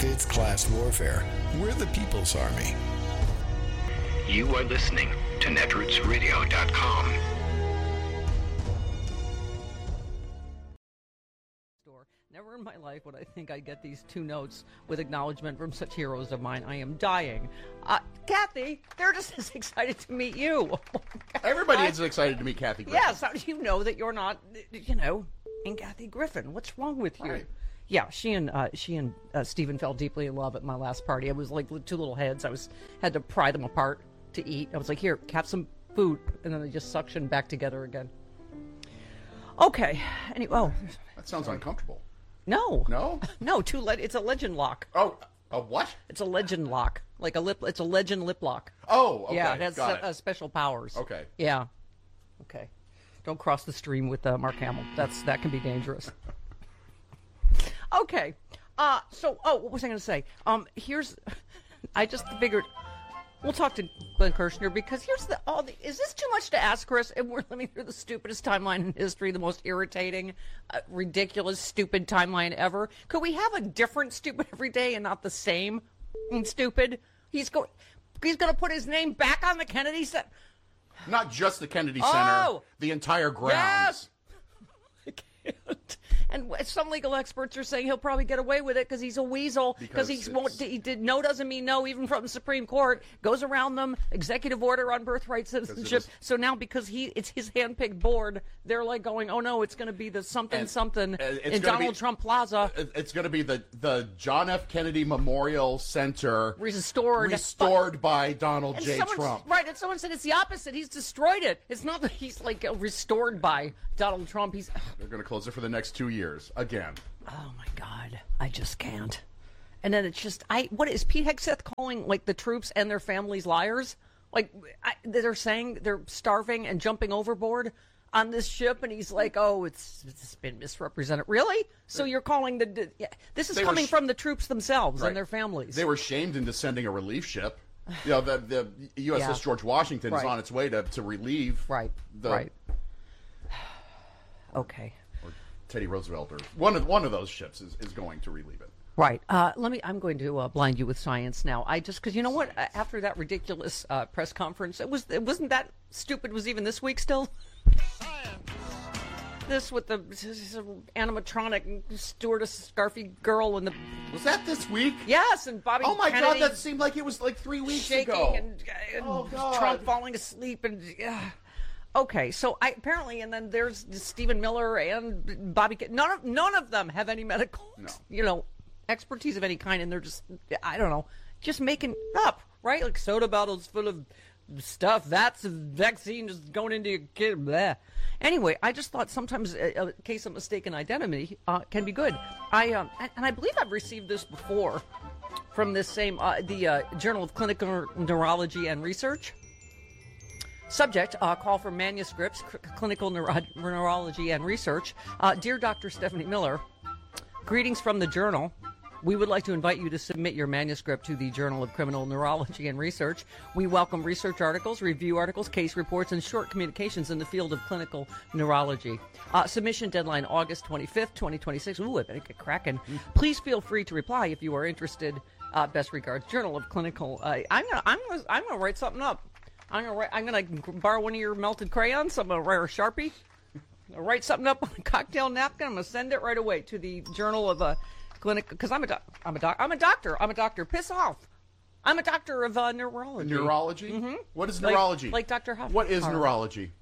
If it's class warfare, we're the People's Army. You are listening to netrootsradio.com. Never in my life would I think I'd get these 2 notes with acknowledgement from such heroes of mine. I am dying. Kathy, they're just as excited to meet you. Everybody is excited to meet Kathy Griffin. Yes, how do you know that you're not, in Kathy Griffin? What's wrong with you? Right. Yeah, she and Stephen fell deeply in love at my last party. It was like 2 little heads. Had to pry them apart to eat. I was like, here, have some food. And then they just suctioned back together again. Okay. Anyway, That sounds uncomfortable. No. No? No, it's a legend lock. Oh, a what? It's a legend lock. It's a legend lip lock. Oh, okay. Yeah, it Got has special powers. Okay. Yeah. Okay. Don't cross the stream with Mark Hamill. That can be dangerous. Okay. What was I going to say? I just figured we'll talk to Glenn Kirshner because is this too much to ask, Chris? And we're living through the stupidest timeline in history, the most irritating, ridiculous, stupid timeline ever. Could we have a different stupid every day and not the same stupid? He's going to put his name back on the Kennedy Center. Not just the Kennedy Center, the entire grounds. Yes. I can't. And some legal experts are saying he'll probably get away with it because he's a weasel. Because no doesn't mean no, even from the Supreme Court. Goes around them. Executive order on birthright citizenship. So now because it's his handpicked board, they're like going, oh no, it's going to be the something in Donald Trump Plaza. It's going to be the John F. Kennedy Memorial Center restored by Donald J. Trump. Right, and someone said it's the opposite. He's destroyed it. It's not that he's like restored by Donald Trump. They're going to close it for the next 2 years again. Oh my God, I just can't. And then it's just, what is Pete Hegseth calling like the troops and their families liars? Like they're saying they're starving and jumping overboard on this ship, and he's like, oh, it's been misrepresented. Really? So you're calling this is coming from the troops themselves and their families. They were shamed into sending a relief ship. The USS George Washington is on its way to relieve. Right. Okay. Or Teddy Roosevelt, or one of those ships is going to relieve it. Right. I'm going to blind you with science now. Because you know what? After that ridiculous press conference, it wasn't that stupid. Was even this week still? This with the animatronic stewardess scarfy girl and the. Was that this week? Yes, and Bobby. Oh my Kennedy God, that seemed like it was like 3 weeks shaking ago. And Trump falling asleep and. Okay, so apparently, and then there's Stephen Miller and Bobby. None of them have any medical, expertise of any kind, and they're just, I don't know, just making up, right? Like soda bottles full of stuff. That's a vaccine just going into your kid. Blah. Anyway, I just thought sometimes a case of mistaken identity can be good. And I believe I've received this before from this same the Journal of Clinical Neurology and Research. Subject, call for manuscripts, clinical neurology and research. Dear Dr. Stephanie Miller, greetings from the Journal. We would like to invite you to submit your manuscript to the Journal of Criminal Neurology and Research. We welcome research articles, review articles, case reports, and short communications in the field of clinical neurology. Submission deadline August 25th, 2026. Ooh, I better get cracking. Please feel free to reply if you are interested. Best regards, Journal of Clinical. I'm gonna write something up. I'm gonna borrow one of your melted crayons. I'm gonna write a Sharpie. I'm gonna write something up on a cocktail napkin. I'm gonna send it right away to the Journal of Clinic because I'm a doctor. I'm a doctor. Piss off. I'm a doctor of neurology. Neurology? Mm-hmm. What is neurology? Like Dr. Huff. What is neurology?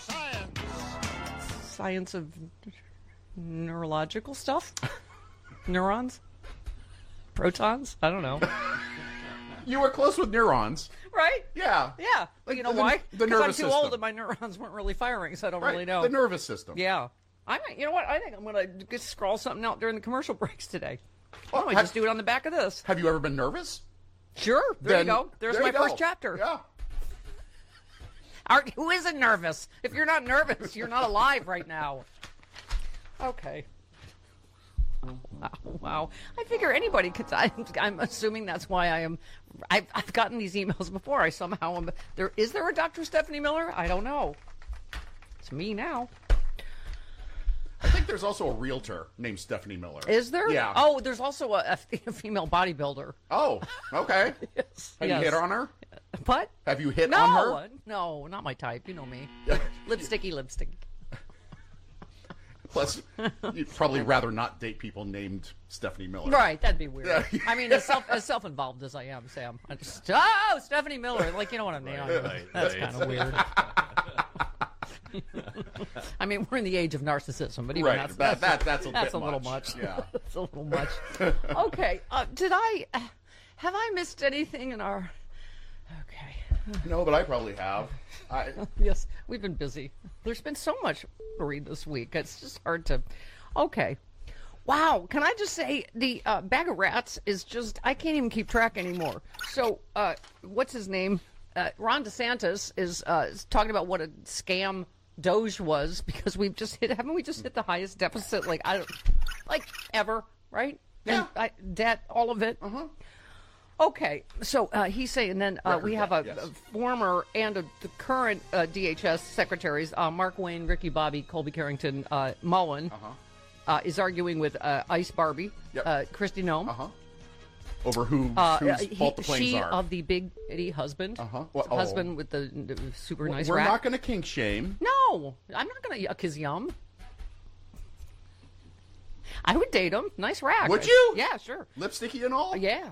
Science of neurological stuff. Neurons. Protons. I don't know. You were close with neurons. Right? Yeah. Yeah. Like you know why? The Because I'm nervous too system. old and my neurons weren't really firing, so I don't really know. The nervous system. Yeah. You know what? I think I'm going to just scrawl something out during the commercial breaks today. Well, I just do it on the back of this. Have you ever been nervous? Sure. There you go. There's my first chapter. Yeah. Who isn't nervous? If you're not nervous, you're not alive right now. Okay. Wow. I figure anybody could. I'm assuming that's why I've gotten these emails before. I somehow am. Is there a Dr. Stephanie Miller? I don't know. It's me now. I think think there's also a realtor named Stephanie Miller. Is there? Yeah. Oh, there's also a female bodybuilder. Oh, okay. Yes. Have you hit on her? What? Have you hit on her? No, not my type. You know me. Lipsticky. Plus, you'd probably rather not date people named Stephanie Miller. Right, that'd be weird. I mean, as self-involved as I am, Sam, I just, Stephanie Miller, like, you know what I mean? That's kind of weird. I mean, we're in the age of narcissism, but even that's a little much. Yeah, that's a little much. Okay, have I missed anything in our? Okay. No, but I probably have. Yes, we've been busy. There's been so much to read this week. It's just hard to. Okay. Wow. Can I just say the bag of rats is just, I can't even keep track anymore. So, what's his name? Ron DeSantis is talking about what a scam Doge was, because haven't we just hit the highest deficit like ever, right? Yeah. And debt, all of it. Uh-huh. Okay, so he's saying then we have a former and the current DHS secretaries, Mark Wayne, Ricky Bobby, Colby Carrington, Mullen, is arguing with Ice Barbie, Kristi Noem. Over whose fault the planes she are. Of the big itty husband. Husband with the super nice We're rack. not going to kink shame. No, I'm not going to yuck his yum. I would date him. Nice rack. Would you? Yeah, sure. Lipsticky and all? Yeah.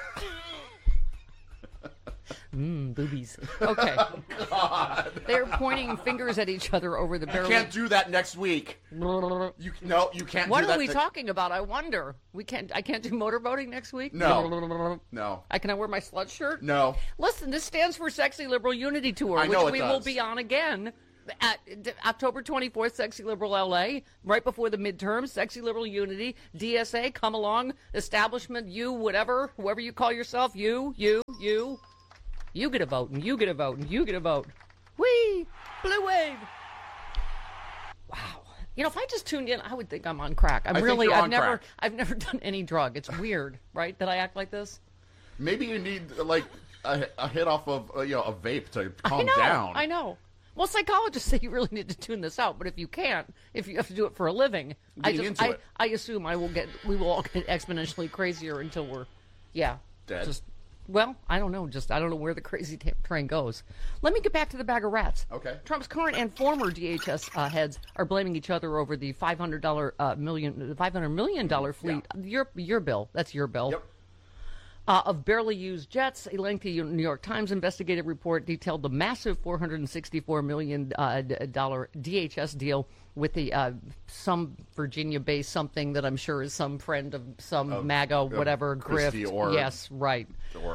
Boobies. Okay. God. They're pointing fingers at each other over the barrel. You can't do that next week. You can't. What are we talking about? I wonder. I can't do motorboating next week. No. Can I wear my slut shirt? No. Listen, this stands for Sexy Liberal Unity Tour, I know which we it will does. be on again. At October 24th, Sexy Liberal LA, right before the midterms, Sexy Liberal Unity, DSA, come along, establishment, whoever you call yourself, you get a vote, and you get a vote, and you get a vote. Whee! Blue wave! Wow. You know, if I just tuned in, I would think I'm on crack. I've never done any drug. It's weird, right, that I act like this? Maybe you need, like, a hit off of, a vape to calm down. I know. Well, psychologists say you really need to tune this out, but if you can't, if you have to do it for a living, I assume we will all get exponentially crazier until we're, dead. I don't know. I don't know where the crazy train goes. Let me get back to the bag of rats. Okay. Trump's current and former DHS heads are blaming each other over the $500 million fleet. Yeah. Your bill. That's your bill. Yep. Of barely used jets. A lengthy New York Times investigative report detailed the massive $464 million DHS deal with the some Virginia-based something that I'm sure is some friend of some MAGA, whatever, Christie grift. Yes, right.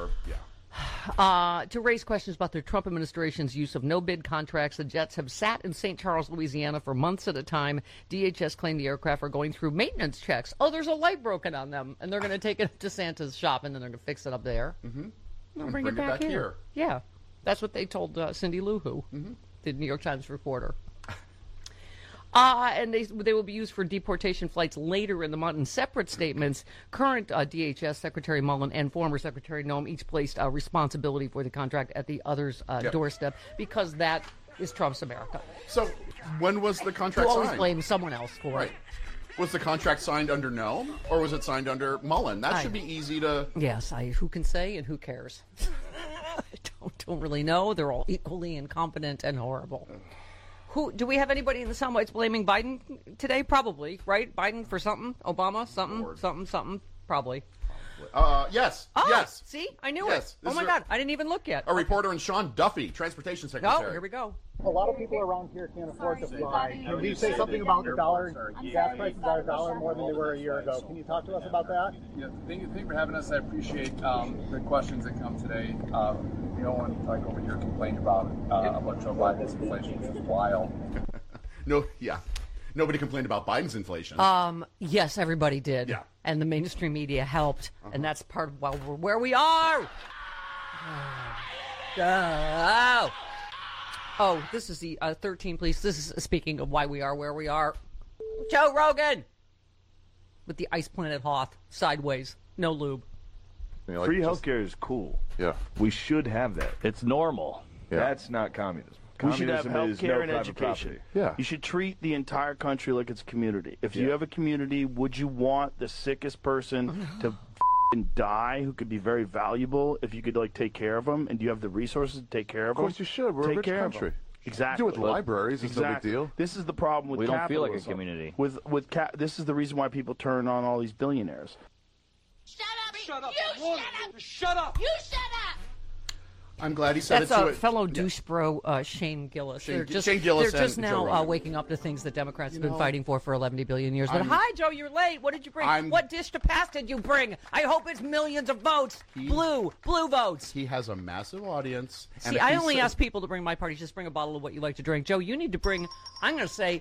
To raise questions about the Trump administration's use of no-bid contracts, the jets have sat in St. Charles, Louisiana for months at a time. DHS claimed the aircraft are going through maintenance checks. Oh, there's a light broken on them, and they're going to take it to Santa's shop, and then they're going to fix it up there. Mm-hmm. They'll bring it back here. Yeah, that's what they told Cindy Lou Who, the New York Times reporter. And they will be used for deportation flights later in the month. In separate statements, current DHS Secretary Mullen and former Secretary Noem each placed responsibility for the contract at the other's doorstep, because that is Trump's America. So when was the contract signed? You always blame someone else for it. Was the contract signed under Noem, or was it signed under Mullen? That should be easy to... Yes, who can say and who cares? I don't really know. They're all equally incompetent and horrible. Do we have anybody in the soundbites blaming Biden today? Probably, right? Biden for something? Obama? Something? Probably. Yes. Oh, yes. See? I knew it. Oh, my God. I didn't even look yet. A reporter in Sean Duffy, Transportation Secretary. Oh, here we go. A lot of people around here can't afford to fly. Can you say something about the dollar? Gas prices are $1 more than they were a year ago. Can you talk to us about that? Yeah, thank you for having us. I appreciate the questions that come today. No one over here complained about Joe Biden's inflation. It's wild. Nobody complained about Biden's inflation. Yes, everybody did. Yeah. And the mainstream media helped. And that's part of why we're where we are. Oh, this is the 13, please. This is speaking of why we are where we are. Joe Rogan with the Ice Planet Hoth sideways, no lube. Free healthcare is cool. Yeah. We should have that. It's normal. Yeah. That's not communism. We should have health care and education. Yeah. You should treat the entire country like it's a community. If you have a community, would you want the sickest person to die who could be very valuable if you could take care of them? And do you have the resources to take care of them? Of course you should. We're a rich country. Exactly. You do it with libraries. It's no big deal. This is the problem with capitalism. We don't feel like a community. This is the reason why people turn on all these billionaires. Shut up! Shut up! You shut up! Shut up! You shut up! I'm glad he said That's it to a fellow douche bro, Shane Gillis. Shane They're Gillis just and now waking up to things that Democrats have been fighting for 11 billion years. But hi, Joe, you're late. What did you bring? What dish to pass did you bring? I hope it's millions of votes. Blue votes. He has a massive audience. See, I only ask people to bring my party. Just bring a bottle of what you like to drink. Joe, you need to bring, I'm going to say,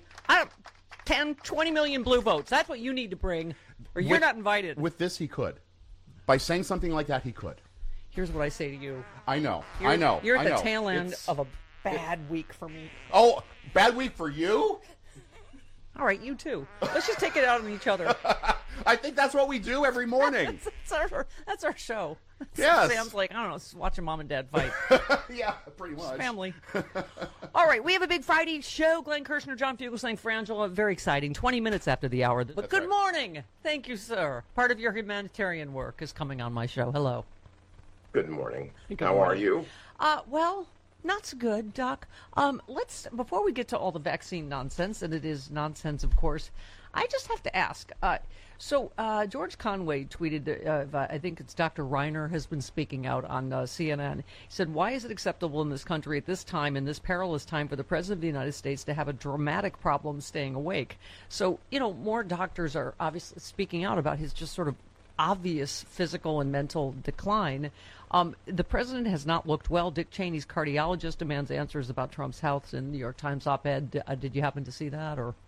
10, 20 million blue votes. That's what you need to bring, or you're not invited. With this, he could. By saying something like that, he could. Here's what I say to you. I know. You're at the tail end of a bad week for me. Oh, bad week for you? All right, you too. Let's just take it out on each other. I think that's what we do every morning. that's our show. Yes. Sam's like, I don't know, watching mom and dad fight. Yeah, pretty much. It's family. All right, we have a big Friday show. Glenn Kirshner, John Fugelsang, Frangela. Very exciting. 20 minutes after the hour. But good morning. Thank you, sir. Part of your humanitarian work is coming on my show. Hello. Good morning. How are you? Well, not so good, Doc. Before we get to all the vaccine nonsense, and it is nonsense, of course, I just have to ask. George Conway tweeted, I think it's Dr. Reiner has been speaking out on CNN. He said, why is it acceptable in this country at this time, in this perilous time, for the President of the United States to have a dramatic problem staying awake? So, more doctors are obviously speaking out about his just sort of obvious physical and mental decline. The president has not looked well. Dick Cheney's cardiologist demands answers about Trump's health in the New York Times op-ed. Did you happen to see that? Or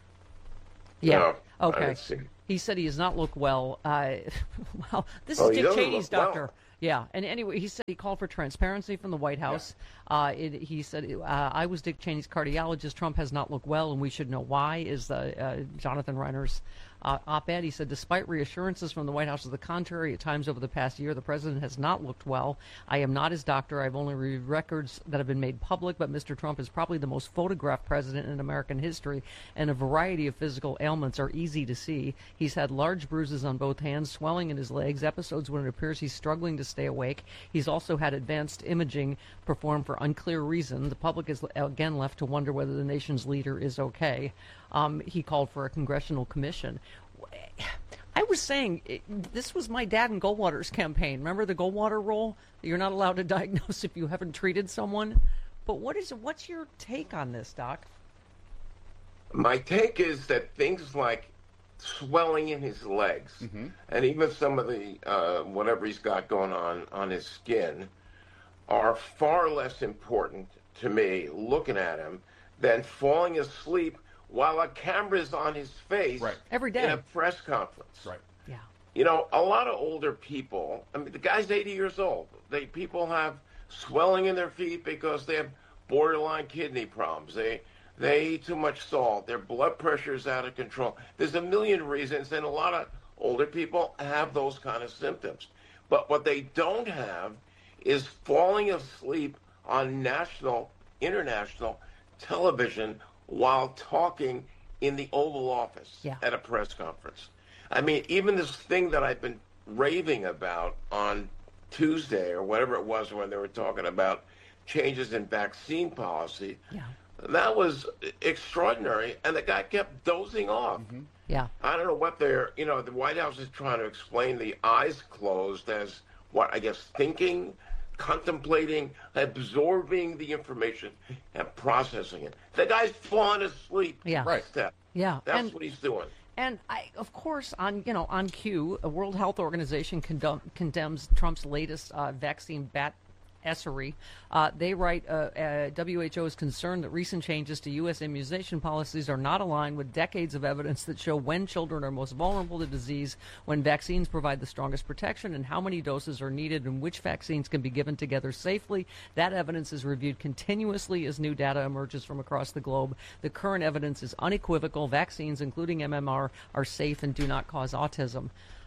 yeah, no, okay. He said he does not look well. Well, this is Dick Cheney's doctor. Well. Yeah, and anyway, he said he called for transparency from the White House. Yeah. He said, I was Dick Cheney's cardiologist. Trump has not looked well, and we should know why, is Jonathan Reiner's op-ed. He said, despite reassurances from the White House to the contrary, at times over the past year, the president has not looked well. I am not his doctor. I've only reviewed records that have been made public, but Mr. Trump is probably the most photographed president in American history, and a variety of physical ailments are easy to see. He's had large bruises on both hands, swelling in his legs, episodes when it appears he's struggling to stay awake. He's also had advanced imaging performed for unclear reason. The public is again left to wonder whether the nation's leader is okay. He called for a congressional commission. I was saying, this was my dad and Goldwater's campaign. Remember the Goldwater rule? You're not allowed to diagnose if you haven't treated someone. But what's your take on this, Doc? My take is that things like swelling in his legs, and even some of the whatever he's got going on his skin, are far less important to me, looking at him, than falling asleep while a camera's on his face every day in a press conference. Right. Yeah. A lot of older people, I mean, the guy's 80 years old. People have swelling in their feet because they have borderline kidney problems. They eat too much salt. Their blood pressure is out of control. There's a million reasons, and a lot of older people have those kind of symptoms. But what they don't have is falling asleep on national, international television while talking in the Oval Office at a press conference. I mean, even this thing that I've been raving about on Tuesday or whatever it was when they were talking about changes in vaccine policy, that was extraordinary, and the guy kept dozing off. Yeah. I don't know what the White House is trying to explain the eyes closed as what, I guess, thinking, contemplating, absorbing the information, and processing it. The guy's falling asleep. Yeah. Right. Yeah. That's what he's doing. And of course, on cue, a World Health Organization condemns Trump's latest vaccine badassery. They write, WHO is concerned that recent changes to U.S. immunization policies are not aligned with decades of evidence that show when children are most vulnerable to disease, when vaccines provide the strongest protection, and how many doses are needed and which vaccines can be given together safely. That evidence is reviewed continuously as new data emerges from across the globe. The current evidence is unequivocal. Vaccines, including MMR, are safe and do not cause autism.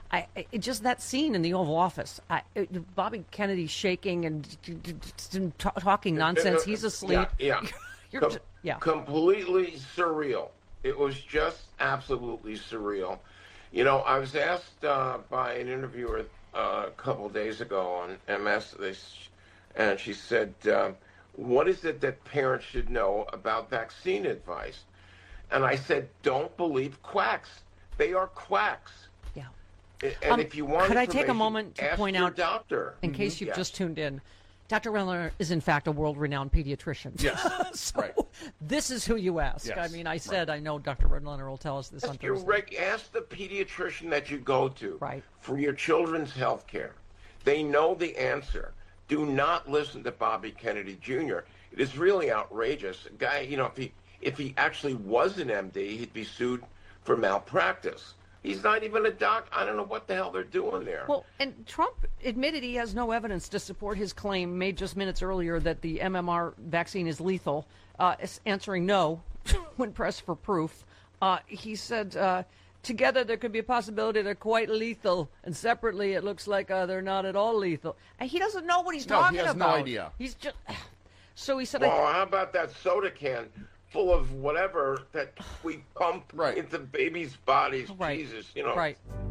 Just that scene in the Oval Office, Bobby Kennedy shaking and talking nonsense. He's asleep. Yeah. Completely surreal. It was just absolutely surreal. You know, I was asked by an interviewer a couple of days ago on MS, and she said, what is it that parents should know about vaccine advice? And I said, don't believe quacks. They are quacks. Yeah. And if you want, could I take a moment to point out, doctor, in case you've just tuned in, Dr. Renner is in fact a world-renowned pediatrician. Yes, so right. This is who you ask. Yes, I mean, I said I know Dr. Renner will tell us this on Thursday. Ask the pediatrician that you go to right. for your children's health care. They know the answer. Do not listen to Bobby Kennedy Jr. It is really outrageous. A guy, you know, if he actually was an MD, he'd be sued for malpractice. He's not even a doc. I don't know what the hell they're doing there. Well, and Trump admitted he has no evidence to support his claim made just minutes earlier that the MMR vaccine is lethal, answering no when pressed for proof. He said, together there could be a possibility they're quite lethal, and separately it looks like they're not at all lethal. And he doesn't know what he's talking about. He has no idea. He's just... So he said... Well, how about that soda can full of whatever that we pump into babies' bodies? Right. Jesus, you know. Right.